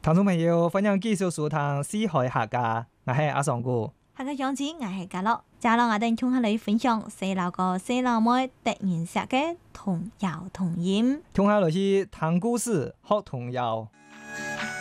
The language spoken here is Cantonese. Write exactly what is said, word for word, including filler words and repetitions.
聽眾朋友，歡迎繼續收聽《四海客家》，我係阿尚哥。 下個章節我係嘉樂，接落我哋同下嚟分享細佬哥細佬妹特別寫嘅童謠童音。 聽下嚟是聽故事學童謠。